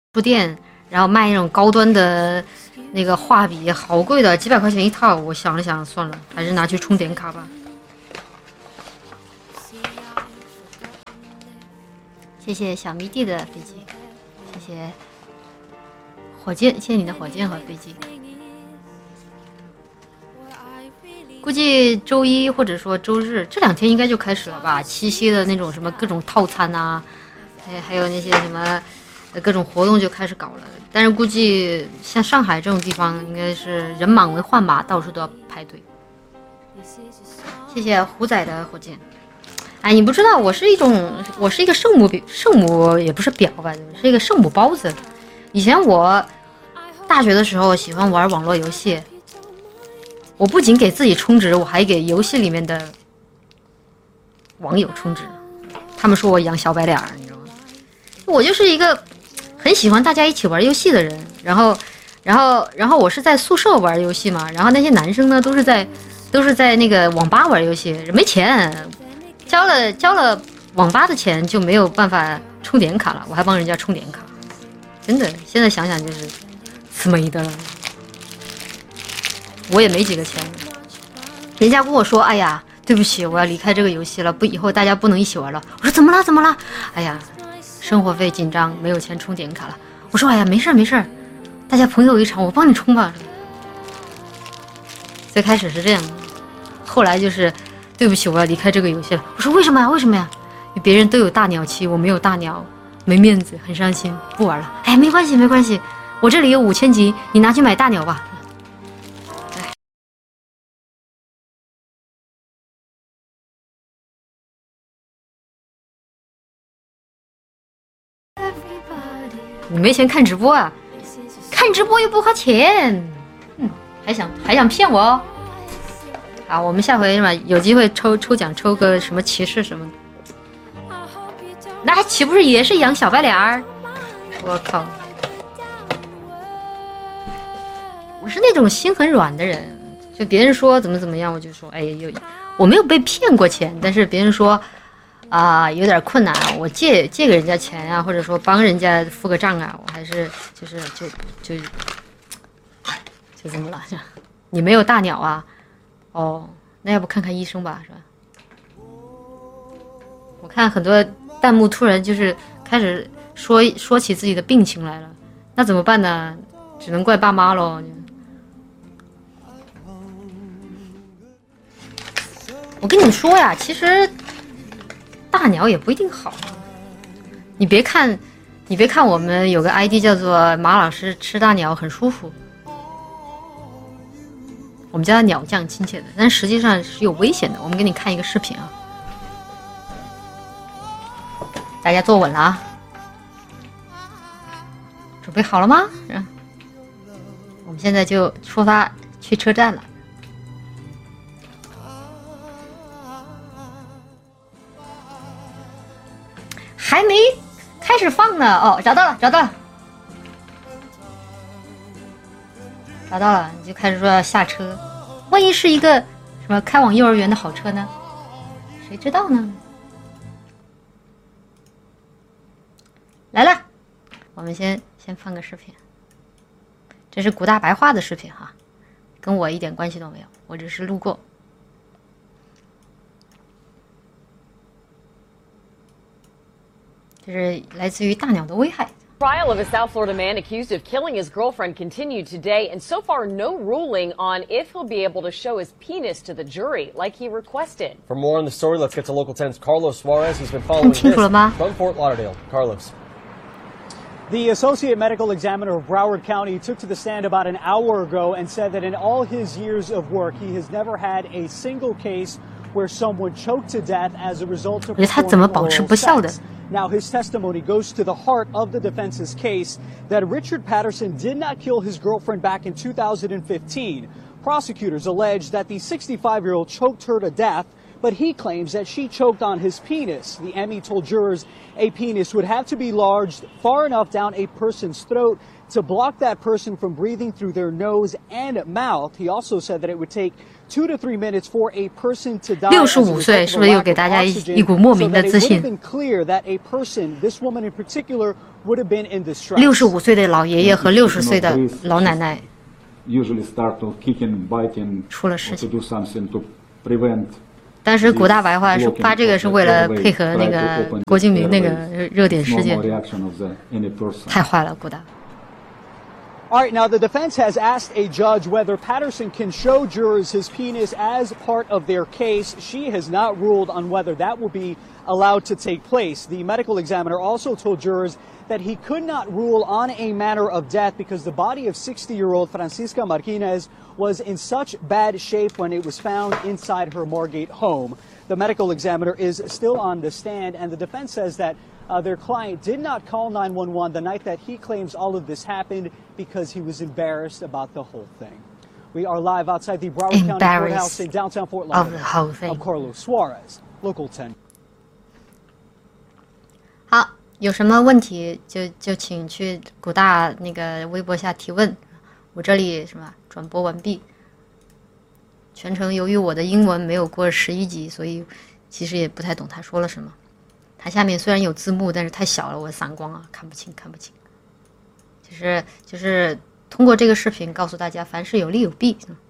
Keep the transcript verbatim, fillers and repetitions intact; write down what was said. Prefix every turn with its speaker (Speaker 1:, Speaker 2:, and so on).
Speaker 1: 书店，然后卖那种高端的那个画笔，好贵的，几百块钱一套。我想了想，算了，还是拿去充点卡吧。谢谢小迷弟的飞机，谢谢火箭，谢谢你的火箭和飞机。估计周一或者说周日这两天应该就开始了吧，七夕的那种什么各种套餐啊，还还有那些什么各种活动就开始搞了。但是估计像上海这种地方，应该是人满为患吧，到处都要排队。谢谢虎仔的火箭。哎，你不知道，我是一种，我是一个圣母圣母也不是婊吧，是一个圣母包子。以前我大学的时候喜欢玩网络游戏。我不仅给自己充值，我还给游戏里面的网友充值。他们说我养小白脸，你知道吗？我就是一个很喜欢大家一起玩游戏的人。然后，然后，然后我是在宿舍玩游戏嘛。然后那些男生呢，都是在都是在那个网吧玩游戏，没钱，交了交了网吧的钱就没有办法充点卡了。我还帮人家充点卡，真的，现在想想就是死没的。我也没几个钱，人家跟我说：“哎呀，对不起，我要离开这个游戏了，不，以后大家不能一起玩了。”我说：“怎么了？怎么了？”哎呀，生活费紧张，没有钱充点卡了。我说：“哎呀，没事没事，大家朋友一场，我帮你充吧。”最开始是这样的，后来就是对不起，我要离开这个游戏了。我说：“为什么呀？为什么呀？因为别人都有大鸟期，我没有大鸟，没面子，很伤心，不玩了。”哎，没关系没关系，我这里有五千级，你拿去买大鸟吧。你没钱看直播啊？看直播又不花钱，嗯，还想还想骗我哦？啊，我们下回是吧？有机会抽抽奖，抽个什么骑士什么的，那岂不是也是养小白脸儿？我靠！我是那种心很软的人，就别人说怎么怎么样，我就说哎有，我没有被骗过钱，但是别人说。啊，有点困难，我借借给人家钱呀、啊，或者说帮人家付个账啊，我还是就是就就就这么了。你没有大鸟啊？哦，那要不看看医生吧，是吧？我看很多弹幕突然就是开始说说起自己的病情来了，那怎么办呢？只能怪爸妈喽。我跟你们说呀，其实。大鸟也不一定好，你别看，你别看我们有个 I D 叫做马老师吃大鸟很舒服，我们叫他鸟酱亲切的，但实际上是有危险的。我们给你看一个视频啊，大家坐稳了啊，准备好了吗？我们现在就出发去车站了。还没开始放呢，哦，找到了，找到了，找到了，你就开始说要下车，万一是一个什么开往幼儿园的好车呢？谁知道呢？来了，我们先先放个视频，这是古大白话的视频哈，跟我一点关系都没有，我只是路过。这是来自于大鸟的危害。
Speaker 2: Trial of a South Florida man accused of killing his girlfriend continued today, and so far no ruling on if he'll be able to show his penis to the jury like he requested.
Speaker 3: For more on the story, let's get to local ten's Carlos Suarez. He's been following this from Fort Lauderdale. Carlos.
Speaker 4: The Associate Medical Examiner of Broward County took to the stand about an hour ago and said that in all his years of work, he has never had a single case where someone choked to death as a result of performing oral sex. Now, his testimony goes to the heart of the defense's case that Richard Patterson did not kill his girlfriend back in two thousand fifteen. Prosecutors allege that the sixty-five-year-old choked her to death but he claims that she choked on his penis. The M E told jurors a penis would have to be large, far enough down a person's throat to block that person from breathing through their nose and mouth. He also said that it would take two to three minutes for a person to die.
Speaker 1: 六十五岁是不是又给大家一一股莫名的自信？
Speaker 4: clear that a person, this woman in particular, would have been in distress.
Speaker 1: 六十五岁的老爷爷和六十岁的老奶奶
Speaker 5: usually start to kicking, biting,
Speaker 1: 出了事
Speaker 5: to
Speaker 1: 情。
Speaker 5: do something to prevent.
Speaker 1: 当时古大白话说发这个是为了配合那个郭敬明那个热点事件，太坏了，古大。
Speaker 4: All right, now the defense has asked a judge whether Patterson can show jurors his penis as part of their case. She has not ruled on whether that will be allowed to take place. The medical examiner also told jurors that he could not rule on a manner of death because the body of sixty-year-old Francisca Martinez was in such bad shape when it was found inside her Margate home. The medical examiner is still on the stand, and the defense says that Uh, their client did not call nine one one the night that he claims all of this happened because he was embarrassed about the whole thing. We are live outside the Broward County Courthouse in downtown Fort Lauderdale. I'm Carlos Suarez, Local ten.
Speaker 1: 好，有什么问题就就请去古大那个微博下提问，我这里什么转播完毕。全程由于我的英文没有过十一级，所以其实也不太懂他说了什么。 它下面虽然有字幕，但是太小了，我散光啊，看不清，看不清。就是就是通过这个视频告诉大家，凡事有利有弊。嗯